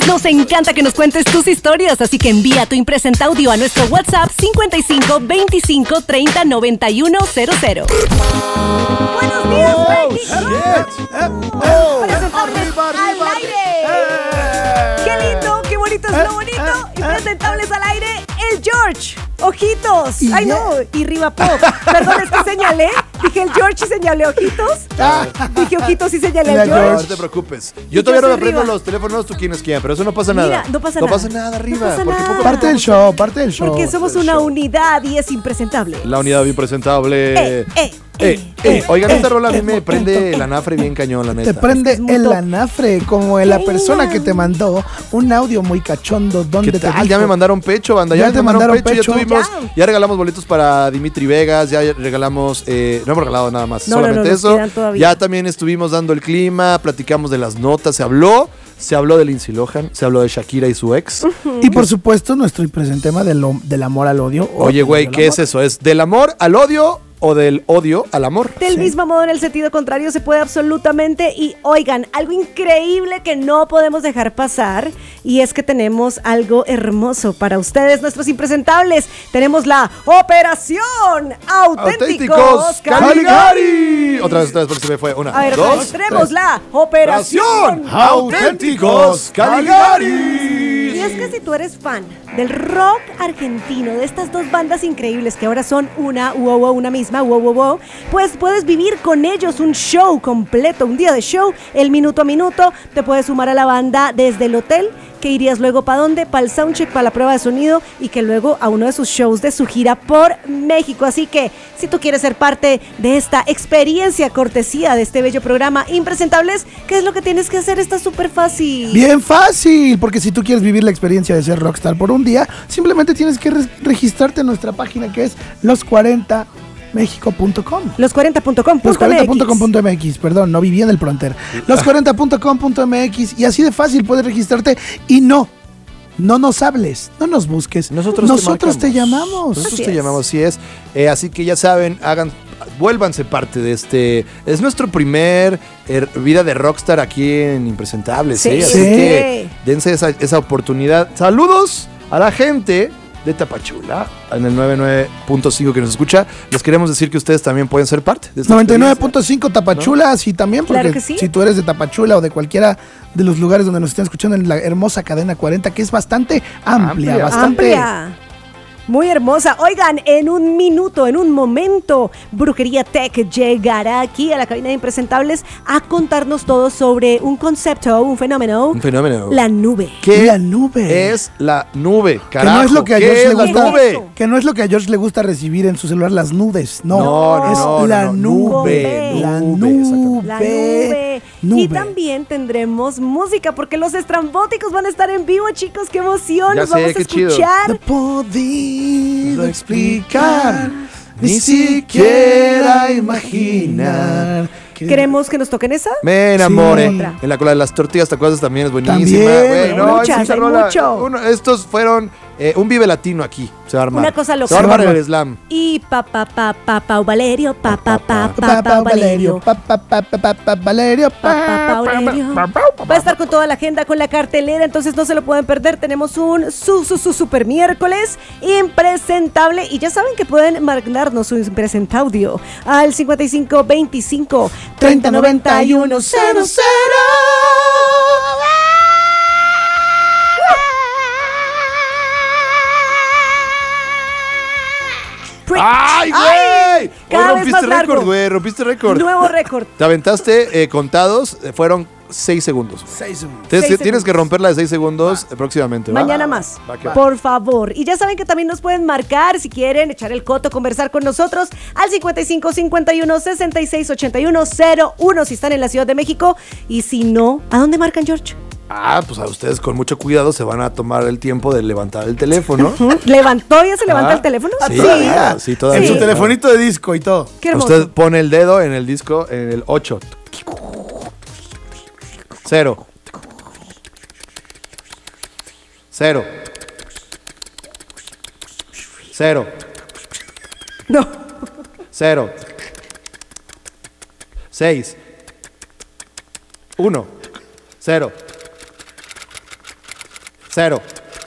Nos encanta que nos cuentes tus historias, así que envía tu impresenta audio a nuestro WhatsApp 55 25 30 91 00. Buenos días, presentables al aire. ¡Qué lindo! ¡Qué bonito es lo bonito! Y presentables al aire, el George. Ojitos. Ay, no. Y Riva Pop. Perdón, es que señalé. Dije el George y señalé ojitos. Dije ojitos y señalé al George. No te preocupes. Yo todavía no me aprendo los teléfonos, tú quienes quieran, pero eso no pasa nada. Mira, no pasa nada. No pasa nada, Riva. No pasa nada. Parte del show. Porque somos una unidad y es impresentable. La unidad impresentable. Oigan, esta rola a mí me prende el anafre bien cañón, la neta. Te prende el anafre, como la persona que te mandó un audio muy cachondo donde ¿Qué te tal? dijo, Ya me mandaron pecho, banda. Ya te me mandaron mandaron pecho. Ya regalamos boletos para Dimitri Vegas. Ya regalamos, no hemos regalado nada más, solamente eso. Ya también estuvimos dando el clima, platicamos de las notas, se habló de Lindsay Lohan, se habló de Shakira y su ex. Y por supuesto, nuestro impresente tema del amor al odio. Oye, güey, ¿qué es eso? ¿Es del amor al odio o del odio al amor? Del mismo modo, en el sentido contrario, se puede absolutamente. Y oigan, algo increíble que no podemos dejar pasar, y es que tenemos algo hermoso para ustedes, nuestros impresentables. Tenemos la Operación Auténticos Caligari. Otra vez, porque se me fue. Una, A ver, dos, tenemos la Operación Auténticos Caligari. Y es que si tú eres fan del rock argentino, de estas dos bandas increíbles que ahora son una misma, pues puedes vivir con ellos un show completo, un día de show, el minuto a minuto. Te puedes sumar a la banda desde el hotel, que irías luego ¿para dónde? Para el soundcheck, para la prueba de sonido, y que luego a uno de sus shows de su gira por México. Así que si tú quieres ser parte de esta experiencia cortesía de este bello programa Impresentables, ¿qué es lo que tienes que hacer? Está súper fácil. Bien fácil, porque si tú quieres vivir la experiencia de ser rockstar por un día, simplemente tienes que registrarte en nuestra página, que es los40mexico.com. Los40.com.mx. Los40.com.mx, perdón, no vivía en el Pronter. Los40.com.mx, y así de fácil puedes registrarte. Y no nos hables, no nos busques. Nosotros te llamamos. Nosotros te llamamos, así es. Así que ya saben, vuélvanse parte de este. Es nuestro primer vida de rockstar aquí en Impresentables. Sí, Así que dense esa oportunidad. Saludos a la gente de Tapachula en el 99.5 que nos escucha. Les queremos decir que ustedes también pueden ser parte de esta 99.5 Tapachula, ¿no? Sí, también, porque claro que sí. Si tú eres de Tapachula o de cualquiera de los lugares donde nos estén escuchando en la hermosa cadena 40, que es bastante amplia. Muy hermosa. Oigan, en un minuto, en un momento, Brujería Tech llegará aquí a la cabina de Impresentables a contarnos todo sobre un concepto, un fenómeno. La nube. ¿Qué la nube es la nube? Carajo, que no es lo que a George le gusta. Nube? Que no es lo que a George le gusta recibir en su celular, las nudes. No, es la nube. La nube. Y también tendremos música, porque los estrambóticos van a estar en vivo, chicos. ¡Qué emoción! Nos vamos a escuchar. No podido explicar, ni siquiera imaginar. ¿Queremos que nos toquen esa? Me enamoré. Sí. En la cola de las tortillas, ¿te acuerdas? También es buenísima. También. Muchas, hay mucho. Estos fueron un Vive Latino aquí. Se va a armar. Una cosa loca. Se va a armar en el slam. Y Pau Valerio, Valerio. Valerio. Va a estar con toda la agenda, con la cartelera, entonces no se lo pueden perder. Tenemos un super miércoles impresentable, y ya saben que pueden mandarnos su impresentaudio al 55 25 30 91 00. ¡Ay, güey! Cada vez más rompiste largo. récord, güey. Rompiste récord. Nuevo récord. Te aventaste contados, fueron 6 segundos. 6 segundos. Tienes que romperla de 6 segundos próximamente. Mañana más, va. Por favor. Y ya saben que también nos pueden marcar si quieren echar el coto, conversar con nosotros al 55 51 66 81 01 si están en la Ciudad de México. Y si no, ¿a dónde marcan, George? Pues a ustedes con mucho cuidado se van a tomar el tiempo de levantar el teléfono. ¿Todavía se levanta el teléfono? Sí, todavía. En su telefonito de disco y todo. Qué hermoso. Usted pone el dedo en el disco, en el 8. 0. 0. 0. No. 0. 6. 1. 0. 0.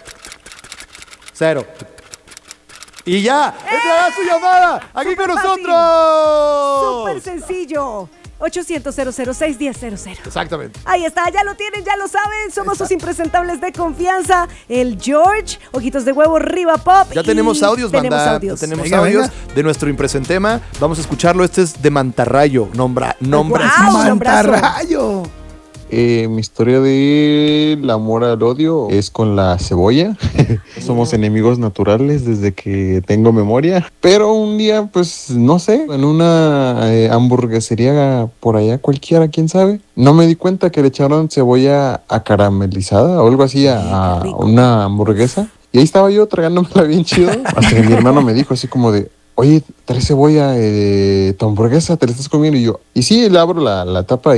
Y ya, entrará su llamada aquí Súper con fácil. nosotros. Súper sencillo. 800-006-1000. Exactamente. Ahí está, ya lo tienen, ya lo saben. Somos sus impresentables de confianza. El George, Ojitos de Huevo, Riva Pop. Ya tenemos audios, tenemos banda. audios. Ya tenemos Venga, audios venga. de nuestro impresentema. Vamos a escucharlo. Este es de Mantarrayo. Nombre. ¡Guau! nombrazo. ¡Mantarrayo! Mi historia del amor al odio es con la cebolla. Somos enemigos naturales desde que tengo memoria. Pero un día, pues, no sé, en una hamburguesería por allá cualquiera, quién sabe, no me di cuenta que le echaron cebolla acaramelizada o algo así a rico. una hamburguesa. Y ahí estaba yo tragándomela bien chido. Hasta que mi hermano me dijo así como de... Oye, trae cebolla, tu hamburguesa, te la estás comiendo. Y yo, y sí, le abro la tapa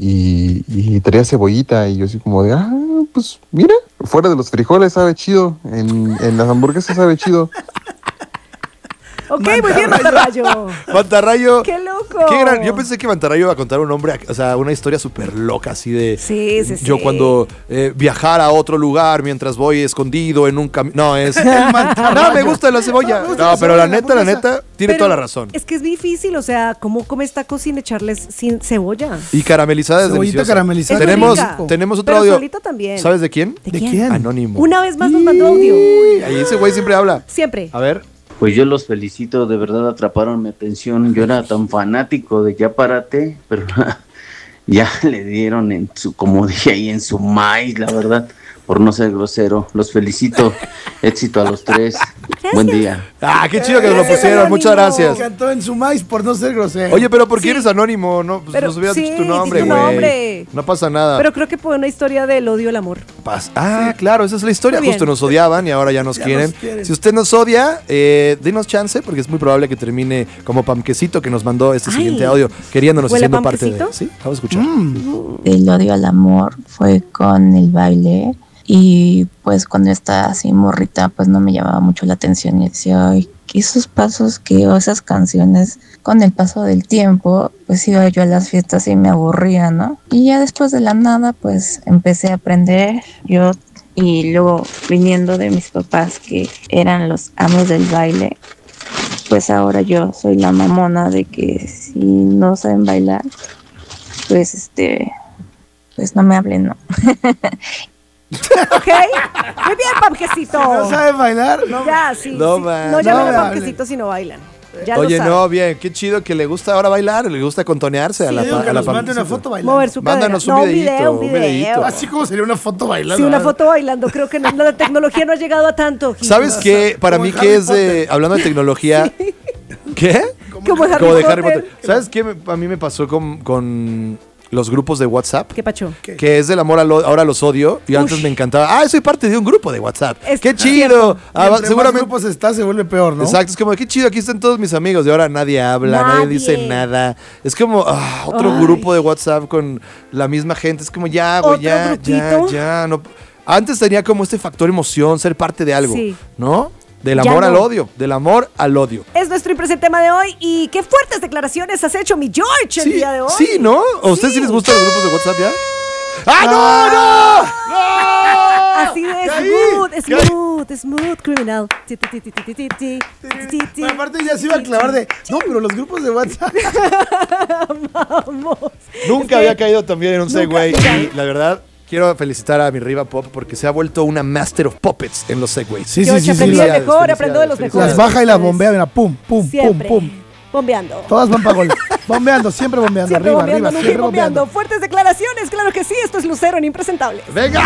y traía cebollita. Y yo así como de, pues mira, fuera de los frijoles sabe chido, en las hamburguesas sabe chido. Ok, muy bien, Mantarrayo. Mantarrayo. ¡Qué loco! Qué gran. Yo pensé que Mantarrayo iba a contar un nombre, o sea, una historia súper loca, así de. Sí. Yo cuando viajar a otro lugar mientras voy escondido en un camino. No, es. No, me gusta la cebolla. No, pero la neta, tiene Pero toda la razón. Es que es difícil, o sea, ¿cómo comes tacos sin echarles sin cebolla? Y caramelizada es Cebollita deliciosa. caramelizada. Es Tenemos, rica. tenemos otro Pero audio. solita también. ¿Sabes de quién? ¿De quién? Anónimo. Una vez más nos mandó audio. Ahí ese güey siempre habla. Siempre. A ver. Pues yo los felicito, de verdad atraparon mi atención. Yo era tan fanático de Ya Párate, pero ya le dieron en su, como dije ahí, en su maíz, la verdad, por no ser grosero. Los felicito, éxito a los tres. Buen día. Qué chido que nos lo Gracias, pusieron. Anónimo. Muchas gracias. Cantó en su maíz por no ser grosero. Oye, pero ¿por qué Sí. eres anónimo? No, pues Pero nos hubieras sí, dicho tu di nombre, tu güey. nombre. No pasa nada. Pero creo que fue una historia del odio al amor. Claro, esa es la historia. Muy bien. Justo nos odiaban y ahora ya nos Ya quieren. nos quieren. Si usted nos odia, denos chance, porque es muy probable que termine como Pamquecito, que nos mandó este Ay. siguiente audio, queriéndonos y ¿Huele a siendo parte de. Pamquecito? Sí, vamos a escuchar. El odio al amor fue con el baile y pues cuando estaba así morrita pues no me llamaba mucho la atención y decía, ay, que esos pasos o esas canciones con el paso del tiempo pues iba yo a las fiestas y me aburría, ¿no? Y ya después de la nada pues empecé a aprender yo y luego viniendo de mis papás que eran los amos del baile, pues ahora yo soy la mamona de que si no saben bailar pues pues no me hablen, ¿no? ¿Ok? Muy bien, Pamquecito. ¿No sabe bailar? No. Ya, sí. No, sí. man. No llamen No, a Pamquecito si no bailan. Ya Oye, lo saben. no, bien, qué chido que le gusta ahora bailar, le gusta contonearse a Sí, la digo que a la nos mande una Pamquecito. foto bailando. Mover su cadera. Mándanos un No, videíto, un un video. videíto. Así como sería una foto bailando. Sí, una ¿verdad? foto bailando. Creo que la tecnología no ha llegado a tanto. Gil. ¿Sabes qué? Para Como mí en que Harry es de. Hablando de tecnología. ¿Qué? Como de Como de Harry Potter. Potter. ¿Sabes qué? A mí me pasó con los grupos de WhatsApp. ¿Qué pacho? Que es del amor ahora los odio. Y antes me encantaba. Soy parte de un grupo de WhatsApp. ¡Qué chido! cierto. Entre más Seguramente. grupos está, se vuelve peor, ¿no? Exacto, es como, qué chido, aquí están todos mis amigos. Y ahora nadie habla, nadie dice Nadie. nada. Es como otro Ay. grupo de WhatsApp con la misma gente. Es como, ya, güey, ¿Otro ya. grupito? No. Antes tenía como este factor emoción, ser parte de algo. Sí. ¿No? Del Ya amor al no. odio. Del amor al odio. Es nuestro impresentema de hoy. Y qué fuertes declaraciones has hecho, mi George, el día de hoy. Sí, ¿no? ¿A ustedes sí les gustan los grupos de WhatsApp ya? ¡Ah, no! ¡No! Así de Caí. smooth criminal. Pero aparte ya se iba a clavar de... No, pero los grupos de WhatsApp... Vamos. Nunca había caído también en un Nunca. Segway. Y la verdad, quiero felicitar a mi Riva Pop porque se ha vuelto una master of puppets en los Segways. Sí, George aprendió el Felicidades, mejor, aprendo de los felicidades. mejores. Las baja y las bombea, mira, pum, pum, Siempre. pum, pum. Bombeando. Todas van para gol. Bombeando, siempre bombeando. Siempre Arriba, bombeando, arriba, nunca siempre bombeando. bombeando. Fuertes declaraciones, claro que sí. Esto es Lucero en Impresentables. ¡Venga!